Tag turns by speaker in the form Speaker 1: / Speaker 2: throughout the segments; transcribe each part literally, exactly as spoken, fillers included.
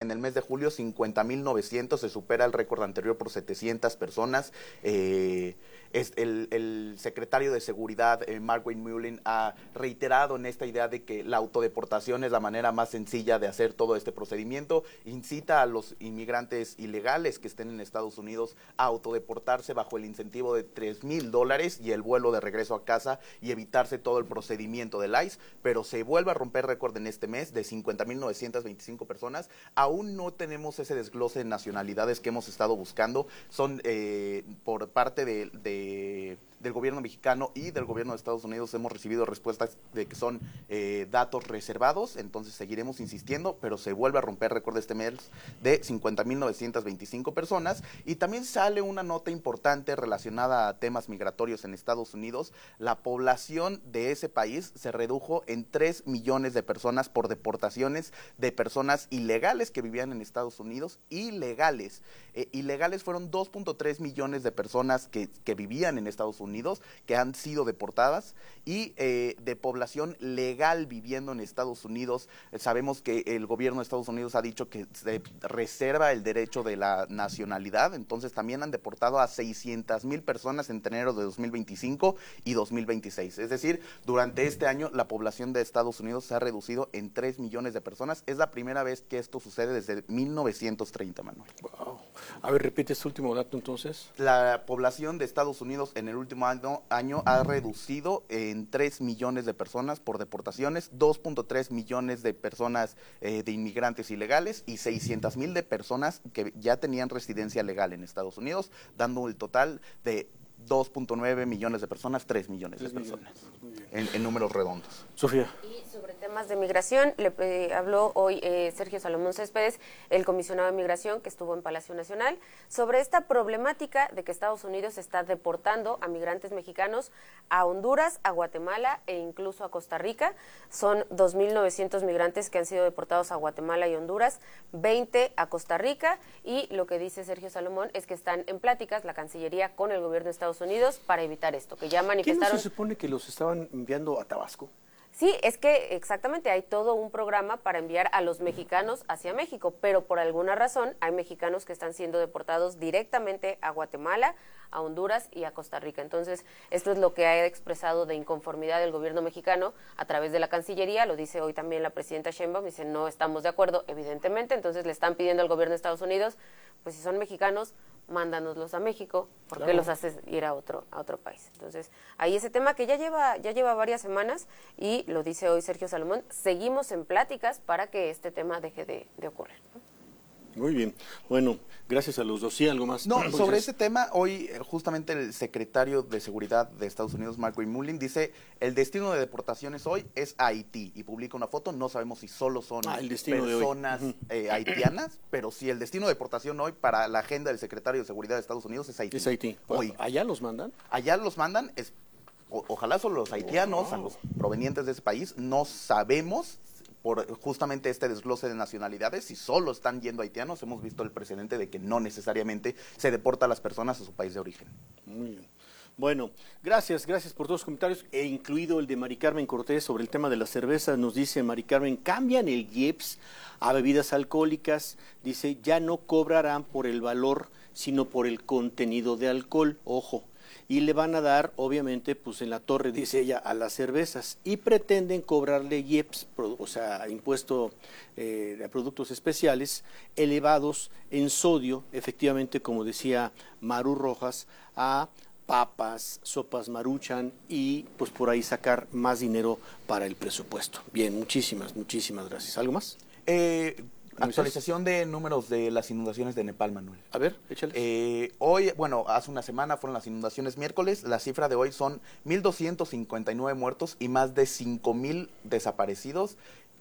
Speaker 1: en el mes de julio cincuenta mil novecientos, se supera el récord anterior por setecientas personas. Eh, es el, el secretario de Seguridad, eh, Markwayne Mullin, ha reiterado en esta idea de que la autodeportación es la manera más sencilla de hacer todo este procedimiento. Incita a los inmigrantes ilegales que estén en Estados Unidos a autodeportarse bajo el incentivo de tres mil dólares y el vuelo de regreso a casa y evitarse todo el procedimiento del I C E, pero se vuelve a romper récord en este mes de cincuenta mil novecientas veinticinco personas. Aún no tenemos ese desglose de nacionalidades que hemos estado buscando. Son eh, por parte de, de del gobierno mexicano y del gobierno de Estados Unidos hemos recibido respuestas de que son eh, datos reservados, entonces seguiremos insistiendo, pero se vuelve a romper récord este mes de cincuenta mil novecientas veinticinco personas. Y también sale una nota importante relacionada a temas migratorios en Estados Unidos. La población de ese país se redujo en tres millones de personas por deportaciones de personas ilegales que vivían en Estados Unidos. Ilegales. Eh, ilegales fueron dos punto tres millones de personas que, que vivían en Estados Unidos, que han sido deportadas, y eh, de población legal viviendo en Estados Unidos. Eh, sabemos que el gobierno de Estados Unidos ha dicho que se reserva el derecho de la nacionalidad, entonces también han deportado a seiscientas mil personas entre enero de dos mil veinticinco y dos mil veintiséis. Es decir, durante este año la población de Estados Unidos se ha reducido en tres millones de personas. Es la primera vez que esto sucede desde mil novecientos treinta, Manuel.
Speaker 2: Wow. A ver, repite este último dato entonces.
Speaker 1: La población de Estados Unidos en el último año, año ha reducido en tres millones de personas por deportaciones, dos punto tres millones de personas eh, de inmigrantes ilegales y seiscientas mil de personas que ya tenían residencia legal en Estados Unidos, dando el total de dos punto nueve millones de personas, tres millones de personas, en, en números redondos.
Speaker 2: Sofía.
Speaker 3: Y sobre temas de migración, le eh, habló hoy eh, Sergio Salomón Céspedes, el comisionado de migración que estuvo en Palacio Nacional, sobre esta problemática de que Estados Unidos está deportando a migrantes mexicanos a Honduras, a Guatemala e incluso a Costa Rica. Son dos mil novecientos migrantes que han sido deportados a Guatemala y Honduras, veinte a Costa Rica, y lo que dice Sergio Salomón es que están en pláticas la Cancillería con el gobierno de Estados Unidos para evitar esto, que ya manifestaron.
Speaker 2: ¿Qué no se supone que los estaban enviando a Tabasco?
Speaker 3: Sí, es que exactamente hay todo un programa para enviar a los mexicanos hacia México, pero por alguna razón hay mexicanos que están siendo deportados directamente a Guatemala, a Honduras y a Costa Rica. Entonces, esto es lo que ha expresado de inconformidad el gobierno mexicano a través de la Cancillería. Lo dice hoy también la presidenta Sheinbaum, dice no estamos de acuerdo, evidentemente. Entonces le están pidiendo al gobierno de Estados Unidos, pues si son mexicanos, mándanoslos a México, ¿por qué claro. los haces ir a otro a otro país? Entonces, ahí ese tema que ya lleva ya lleva varias semanas, y lo dice hoy Sergio Salomón, seguimos en pláticas para que este tema deje de, de ocurrir, ¿no?
Speaker 2: Muy bien. Bueno, gracias a los dos. ¿Sí, algo más?
Speaker 1: No, sobre ese tema, hoy justamente el secretario de Seguridad de Estados Unidos, Markwayne Mullin, dice, el destino de deportaciones hoy es Haití, y publica una foto. No sabemos si solo son
Speaker 2: ah, el destino
Speaker 1: personas
Speaker 2: de hoy.
Speaker 1: eh, haitianas, pero sí, el destino de deportación hoy para la agenda del secretario de Seguridad de Estados Unidos es Haití.
Speaker 2: Es Haití.
Speaker 1: Hoy.
Speaker 2: ¿Allá los mandan?
Speaker 1: Allá los mandan, es, o, ojalá solo los haitianos, wow. a los provenientes de ese país. No sabemos por justamente este desglose de nacionalidades, si solo están yendo haitianos. Hemos visto el precedente de que no necesariamente se deporta a las personas a su país de origen.
Speaker 2: Muy bien. Bueno, gracias, gracias por todos los comentarios, e incluido el de Mari Carmen Cortés sobre el tema de la cerveza. Nos dice Mari Carmen, cambian el I E P S a bebidas alcohólicas, dice, ya no cobrarán por el valor, sino por el contenido de alcohol, ojo. Y le van a dar, obviamente, pues en la torre, dice ella, a las cervezas, y pretenden cobrarle I E P S, o sea, impuesto eh, a productos especiales, elevados en sodio, efectivamente, como decía Maru Rojas, a papas, sopas Maruchan, y pues por ahí sacar más dinero para el presupuesto. Bien, muchísimas, muchísimas gracias. ¿Algo más?
Speaker 1: Eh... Actualización de números de las inundaciones de Nepal, Manuel.
Speaker 2: A ver, échale.
Speaker 1: Eh, hoy, bueno, hace una semana fueron las inundaciones miércoles. La cifra de hoy son mil doscientos cincuenta y nueve muertos y más de cinco mil desaparecidos.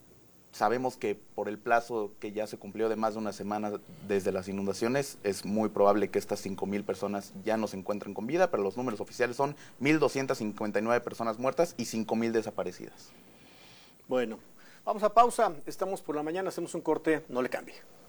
Speaker 1: Sabemos que por el plazo que ya se cumplió de más de una semana desde las inundaciones, es muy probable que estas cinco mil personas ya no se encuentren con vida, pero los números oficiales son mil doscientos cincuenta y nueve personas muertas y cinco mil desaparecidas.
Speaker 2: Bueno. Vamos a pausa, estamos por la mañana, hacemos un corte, no le cambie.